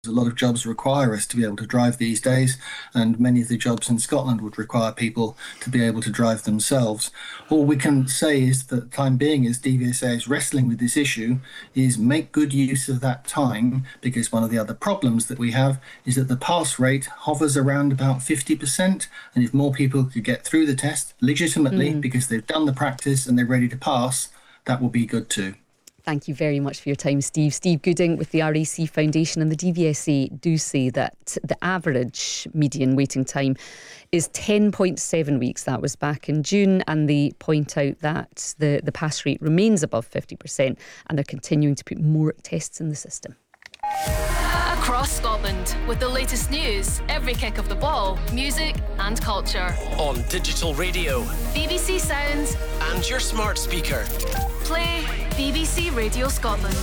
A lot of jobs require us to be able to drive these days, and many of the jobs in Scotland would require people to be able to drive themselves. All we can say is that the time being, as DVSA is wrestling with this issue, is make good use of that time, because one of the other problems that we have is that the pass rate hovers around about 50%, and if more people could get through the test legitimately because they've done the practice and they're ready to pass, that will be good too. Thank you very much for your time, Steve. Steve Gooding with the RAC Foundation and the DVSA do say that the average median waiting time is 10.7 weeks. That was back in June, and they point out that the pass rate remains above 50%, and they're continuing to put more tests in the system. Across Scotland, with the latest news, every kick of the ball, music and culture. On digital radio, BBC Sounds and your smart speaker. Play BBC Radio Scotland.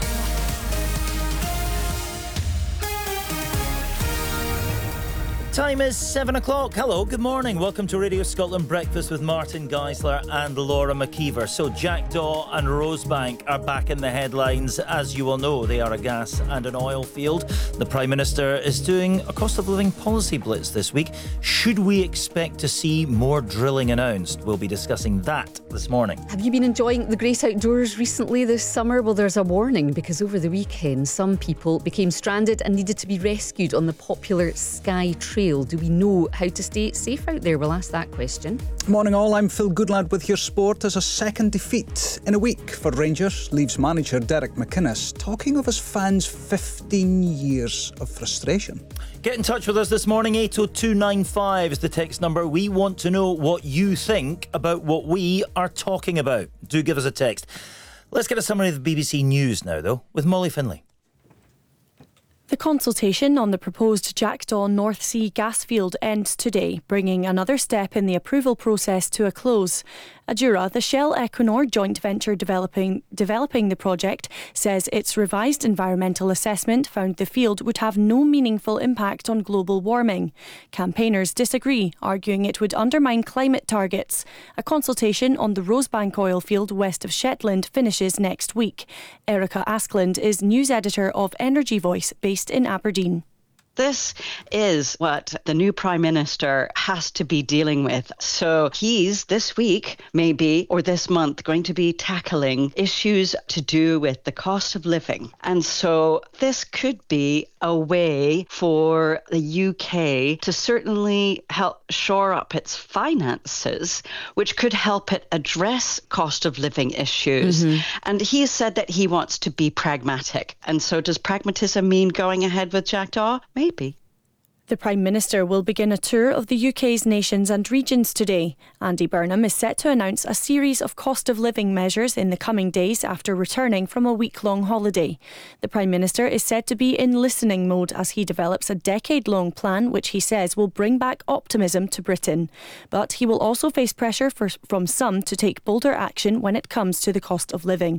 Time is 7 o'clock. Hello, good morning. Welcome to Radio Scotland Breakfast with Martin Geisler and Laura McKeever. So Jackdaw and Rosebank are back in the headlines. As you will know, they are a gas and an oil field. The Prime Minister is doing a cost of living policy blitz this week. Should we expect to see more drilling announced? We'll be discussing that this morning. Have you been enjoying the great outdoors recently this summer? Well, there's a warning, because over the weekend some people became stranded and needed to be rescued on the popular Skye Trail. Do we know how to stay safe out there? We'll ask that question. Morning all, I'm Phil Goodlad with your sport. As a second defeat in a week for Rangers leaves manager Derek McInnes talking of his fans' 15 years of frustration. Get in touch with us this morning. 80295 is the text number. We want to know what you think about what we are talking about. Do give us a text. Let's get a summary of the BBC News now, though, with Molly Finlay. The consultation on the proposed Jackdaw North Sea gas field ends today, bringing another step in the approval process to a close. Adura, the Shell Equinor joint venture developing the project, says its revised environmental assessment found the field would have no meaningful impact on global warming. Campaigners disagree, arguing it would undermine climate targets. A consultation on the Rosebank oil field west of Shetland finishes next week. Erica Askland is news editor of Energy Voice, based in Aberdeen. This is what the new Prime Minister has to be dealing with. So he's this week, maybe, or this month, going to be tackling issues to do with the cost of living. And so this could be a way for the UK to certainly help shore up its finances, which could help it address cost of living issues. And he said that he wants to be pragmatic. And so does pragmatism mean going ahead with Jackdaw? Maybe. The Prime Minister will begin a tour of the UK's nations and regions today. Andy Burnham is set to announce a series of cost of living measures in the coming days after returning from a week-long holiday. The Prime Minister is said to be in listening mode as he develops a decade-long plan which he says will bring back optimism to Britain. But he will also face pressure from some to take bolder action when it comes to the cost of living.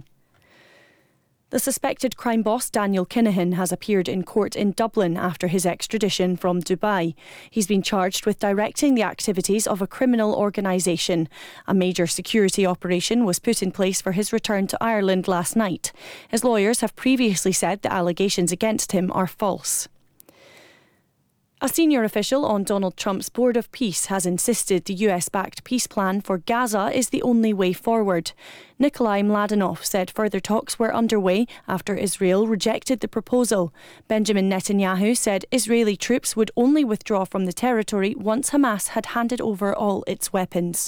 The suspected crime boss Daniel Kinahan has appeared in court in Dublin after his extradition from Dubai. He's been charged with directing the activities of a criminal organisation. A major security operation was put in place for his return to Ireland last night. His lawyers have previously said the allegations against him are false. A senior official on Donald Trump's Board of Peace has insisted the US-backed peace plan for Gaza is the only way forward. Nikolai Mladenov said further talks were underway after Israel rejected the proposal. Benjamin Netanyahu said Israeli troops would only withdraw from the territory once Hamas had handed over all its weapons.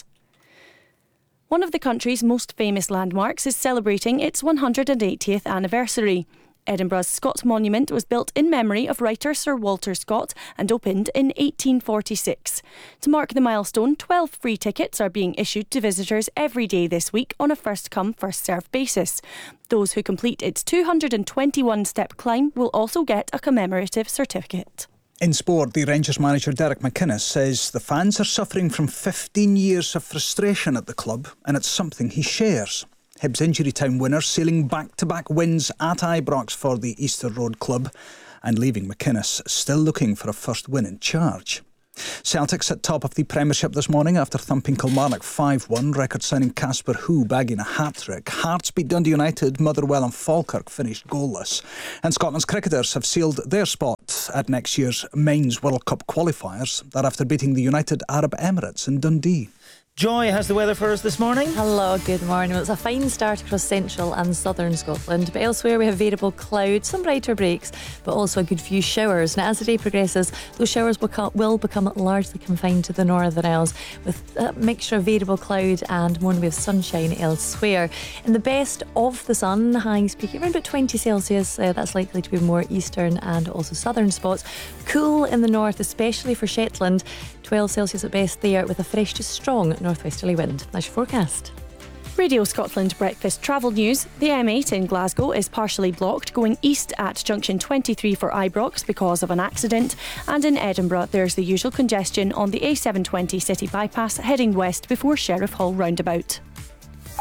One of the country's most famous landmarks is celebrating its 180th anniversary. Edinburgh's Scott Monument was built in memory of writer Sir Walter Scott and opened in 1846. To mark the milestone, 12 free tickets are being issued to visitors every day this week on a first-come, first-served basis. Those who complete its 221-step climb will also get a commemorative certificate. In sport, the Rangers manager Derek McInnes says the fans are suffering from 15 years of frustration at the club, and it's something he shares. Hibs Injury Time winners sailing back-to-back wins at Ibrox for the Easter Road club and leaving McInnes still looking for a first win in charge. Celtic sit top of the Premiership this morning after thumping Kilmarnock 5-1, record-signing Casper Hu bagging a hat-trick. Hearts beat Dundee United, Motherwell and Falkirk finished goalless. And Scotland's cricketers have sealed their spot at next year's Men's World Cup qualifiers. That after beating the United Arab Emirates in Dundee. Joy has the weather for us this morning. Hello, good morning. Well, it's a fine start across central and southern Scotland, but elsewhere we have variable clouds, some brighter breaks, but also a good few showers. Now, as the day progresses, those showers will become largely confined to the Northern Isles, with a mixture of variable cloud and more in the way of sunshine elsewhere. In the best of the sun, highs peaking around about 20 Celsius. That's likely to be more eastern and also southern spots. Cool in the north, especially for Shetland. 12 Celsius at best there, with a fresh to strong northwesterly wind. That's your forecast. Radio Scotland Breakfast Travel News. The M8 in Glasgow is partially blocked going east at junction 23 for Ibrox because of an accident, and in Edinburgh there's the usual congestion on the A720 City Bypass heading west before Sheriff Hall roundabout.